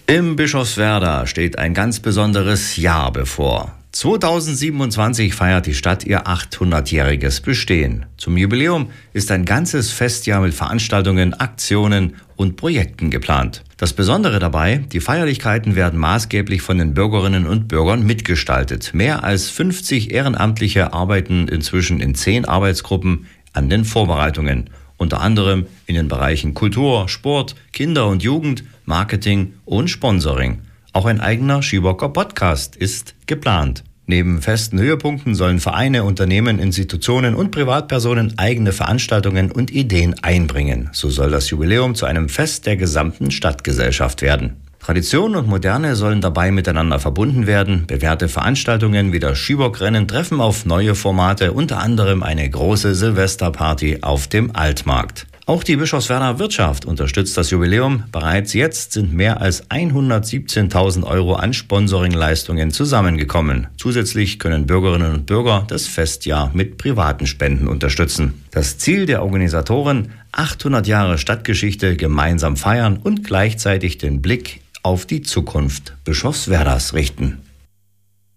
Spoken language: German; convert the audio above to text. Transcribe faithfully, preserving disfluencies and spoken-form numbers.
Im Bischofswerda steht ein ganz besonderes Jahr bevor. zweitausendsiebenundzwanzig feiert die Stadt ihr achthundertjähriges Bestehen. Zum Jubiläum ist ein ganzes Festjahr mit Veranstaltungen, Aktionen und Projekten geplant. Das Besondere dabei, die Feierlichkeiten werden maßgeblich von den Bürgerinnen und Bürgern mitgestaltet. Mehr als fünfzig Ehrenamtliche arbeiten inzwischen in zehn Arbeitsgruppen an den Vorbereitungen. Unter anderem in den Bereichen Kultur, Sport, Kinder und Jugend, Marketing und Sponsoring. Auch ein eigener Schiebocker Podcast ist geplant. Neben festen Höhepunkten sollen Vereine, Unternehmen, Institutionen und Privatpersonen eigene Veranstaltungen und Ideen einbringen. So soll das Jubiläum zu einem Fest der gesamten Stadtgesellschaft werden. Tradition und Moderne sollen dabei miteinander verbunden werden. Bewährte Veranstaltungen wie das Schiebockrennen treffen auf neue Formate, unter anderem eine große Silvesterparty auf dem Altmarkt. Auch die Bischofswerder Wirtschaft unterstützt das Jubiläum. Bereits jetzt sind mehr als hundertsiebzehntausend Euro an Sponsoringleistungen zusammengekommen. Zusätzlich können Bürgerinnen und Bürger das Festjahr mit privaten Spenden unterstützen. Das Ziel der Organisatoren: achthundert Jahre Stadtgeschichte gemeinsam feiern und gleichzeitig den Blick auf die Zukunft Bischofswerders richten.